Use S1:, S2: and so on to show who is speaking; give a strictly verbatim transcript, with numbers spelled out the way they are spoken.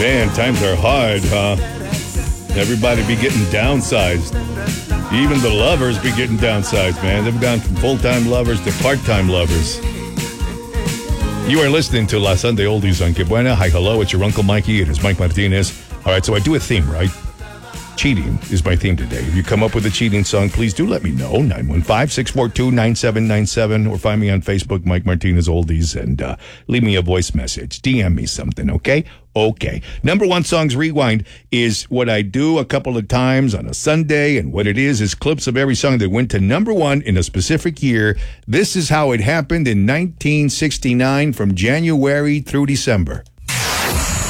S1: Man, times are hard, huh? Everybody be getting downsized. Even the lovers be getting downsized, man. They've gone from full-time lovers to part-time lovers. You are listening to La Sunday Oldies on Que Buena. Hi, hello, it's your Uncle Mikey. It is Mike Martinez. All right, so I do a theme, right? Cheating is my theme today. If you come up with a cheating song, please do let me know. nine one five, six four two, nine seven nine seven or find me on Facebook, Mike Martinez Oldies, and uh, leave me a voice message. D M me something, okay? Okay. Number one songs rewind is what I do a couple of times on a Sunday, and what it is is clips of every song that went to number one in a specific year. This is how it happened in nineteen sixty-nine from January through December.